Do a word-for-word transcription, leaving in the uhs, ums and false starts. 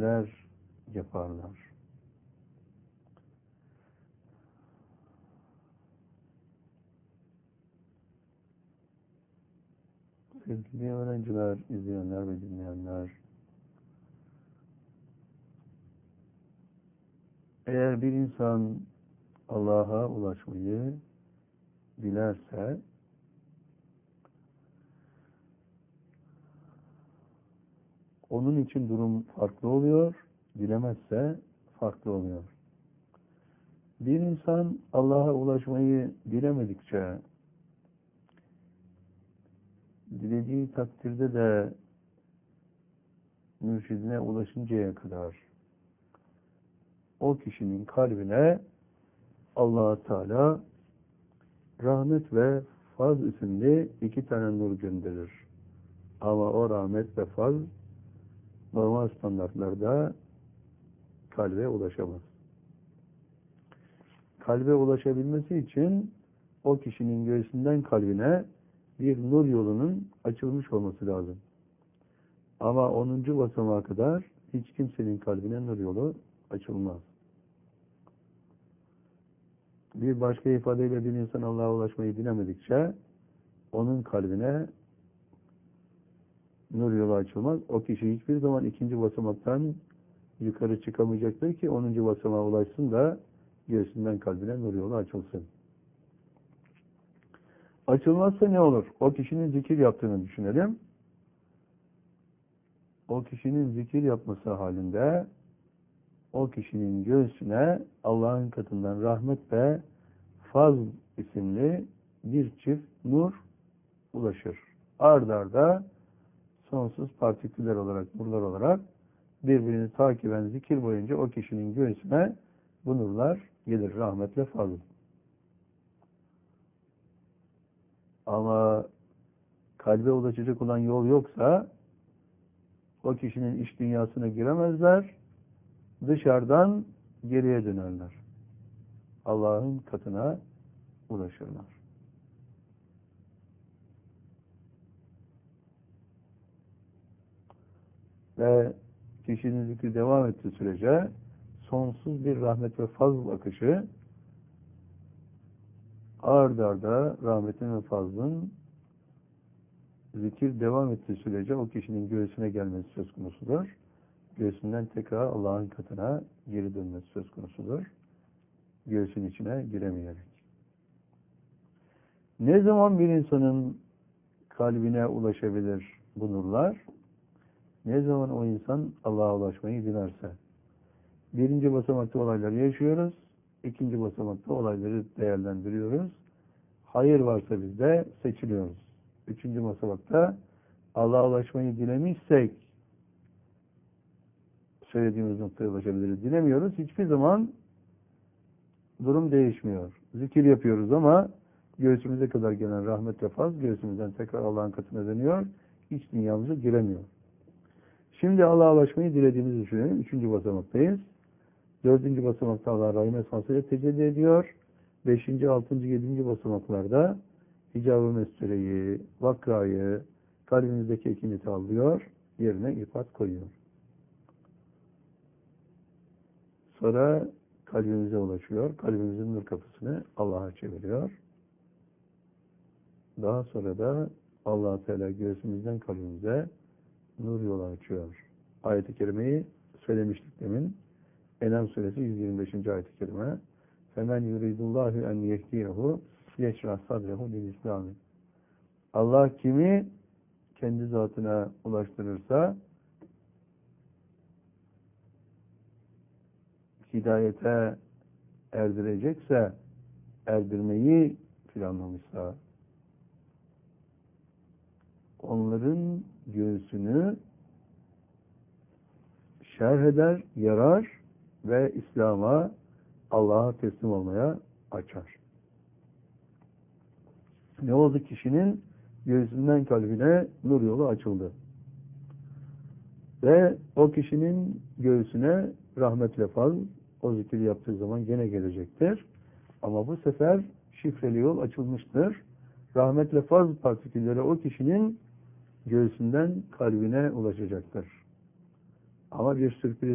neler yaparlar. Sevgili öğrenciler, izleyenler ve dinleyenler, eğer bir insan Allah'a ulaşmayı dilerse, onun için durum farklı oluyor, dilemezse farklı oluyor. Bir insan Allah'a ulaşmayı dilemedikçe, dilediği takdirde de mürşidine ulaşıncaya kadar o kişinin kalbine Allah Teala rahmet ve faz isimli iki tane nur gönderir. Ama o rahmet ve faz normal standartlarda kalbe ulaşamaz. Kalbe ulaşabilmesi için o kişinin göğsünden kalbine bir nur yolunun açılmış olması lazım. Ama onuncu basamağa kadar hiç kimsenin kalbine nur yolu açılmaz. Bir başka ifadeyle bir insan Allah'a ulaşmayı dilemedikçe onun kalbine nur yolu açılmaz. O kişi hiçbir zaman ikinci basamaktan yukarı çıkamayacaktır ki onuncu basamağa ulaşsın da göğsünden kalbine nur yolu açılsın. Açılmazsa ne olur? O kişinin zikir yaptığını düşünelim. O kişinin zikir yapması halinde o kişinin göğsüne Allah'ın katından rahmet ve faz isimli bir çift nur ulaşır. Ard arda sonsuz partiküller olarak, nurlar olarak birbirini takiben zikir boyunca o kişinin göğsüne bu nurlar gelir, rahmetle faz. Ama kalbe ulaşacak olan yol yoksa o kişinin iç dünyasına giremezler, dışarıdan geriye dönerler. Allah'ın katına ulaşırlar. Ve kişinin zikri devam ettiği sürece sonsuz bir rahmet ve fazl akışı ard arda rahmetin ve fazlın zikir devam ettiği sürece o kişinin göğsüne gelmesi söz konusudur. Göğsünden tekrar Allah'ın katına geri dönmesi söz konusudur. Göğsün içine giremeyerek. Ne zaman bir insanın kalbine ulaşabilir bu nurlar? Ne zaman o insan Allah'a ulaşmayı dilerse. Birinci basamakta olayları yaşıyoruz. İkinci basamakta olayları değerlendiriyoruz. Hayır varsa bizde seçiliyoruz. Üçüncü basamakta Allah'a ulaşmayı dilemişsek söylediğimiz noktaya ulaşabiliriz. Dilemiyoruz. Hiçbir zaman durum değişmiyor. Zikir yapıyoruz ama göğsümüze kadar gelen rahmet ve faz göğsümüzden tekrar Allah'ın katına dönüyor. İç dünyamıza giremiyor. Şimdi Allah'a ulaşmayı dilediğimizi düşünelim. Üçüncü basamaktayız. Dördüncü basamakta Allah rahim esmasıyla tecelli ediyor. Beşinci, altıncı, yedinci basamaklarda hicab-ı mescereyi, vakrayı, kalbimizdeki ekiniti alıyor, yerine ifat koyuyor. Sonra kalbimize ulaşıyor. Kalbimizin nur kapısını Allah'a çeviriyor. Daha sonra da Allah Teala göğsümüzden kalbimize nur yolu açıyor. Ayet-i kerimeyi söylemiştik demin. En'am suresi yüz yirmi beşinci ayet-i kerime. Femen yuridullahu en yehdiyehu yeşrah sadrehu lil-İslami. Allah kimi kendi zatına ulaştırırsa hidayete erdirecekse, erdirmeyi planlamışsa onların göğsünü şerh eder, yarar ve İslam'a, Allah'a teslim olmaya açar. Ne oldu? Kişinin göğsünden kalbine nur yolu açıldı. Ve o kişinin göğsüne rahmetle faz, o zikir yaptığı zaman gene gelecektir. Ama bu sefer şifreli yol açılmıştır. Rahmetle faz partikülleri o kişinin göğsünden kalbine ulaşacaktır. Ama bir sürpriz